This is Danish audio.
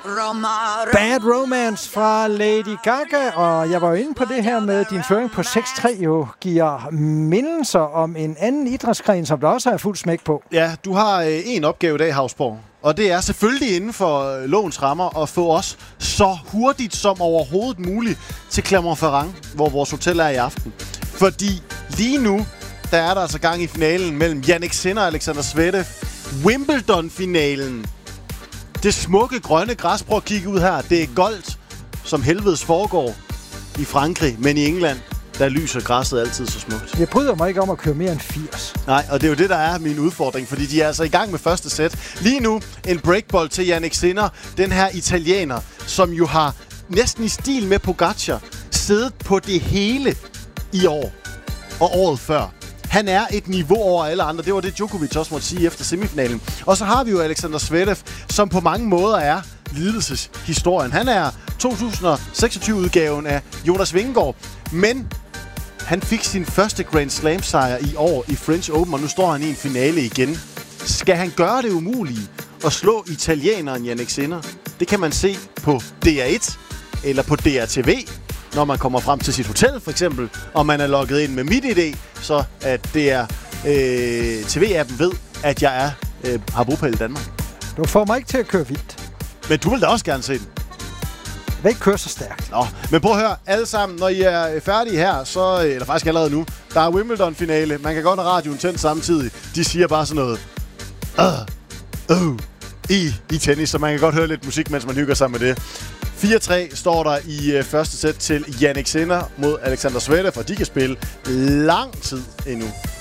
Bad Romance fra Lady Gaga, og jeg var jo inde på det her med, din føring på 6-3 jo giver mindelser om en anden idrætsgren, som der også er fuld smæk på. Ja, du har en opgave i dag, Hausborg, og det er selvfølgelig inden for lovens rammer at få os så hurtigt som overhovedet muligt til Clermont-Ferrand, hvor vores hotel er i aften. Fordi lige nu, der er der altså gang i finalen mellem Jannik Sinner og Alexander Zverev. Wimbledon-finalen. Det smukke grønne græs, prøv at kigge ud her. Det er goldt, som helvedes foregår i Frankrig, men i England, der lyser græsset altid så smukt. Jeg bryder mig ikke om at køre mere end 80. Nej, og det er jo det, der er min udfordring, fordi de er altså i gang med første sæt. Lige nu en breakball til Jannik Sinner, den her italiener, som jo har næsten i stil med Pogačar siddet på det hele i år og året før. Han er et niveau over alle andre. Det var det, Djokovic også måtte sige efter semifinalen. Og så har vi jo Alexander Zverev, som på mange måder er lidelseshistorien. Han er 2026-udgaven af Jonas Vingegaard, men han fik sin første Grand Slam-sejr i år i French Open, og nu står han i en finale igen. Skal han gøre det umulige at slå italieneren Jannik Sinner? Det kan man se på DR1 eller på DRTV, når man kommer frem til sit hotel, for eksempel, og man er logget ind med MitID, så at TV-appen ved, at jeg har bopæl i Danmark. Du får mig ikke til at køre vildt. Men du vil da også gerne se den. Jeg vil ikke køre så stærkt. Nå, men prøv at høre, alle sammen, når I er færdige her, så, eller faktisk allerede nu, der er Wimbledon-finale. Man kan godt have radioen tændt samtidig. De siger bare sådan noget i tennis, så man kan godt høre lidt musik, mens man hygger sig med det. 4-3 står der i første sæt til Jannik Sinner mod Alexander Zverev, og de kan spille lang tid endnu.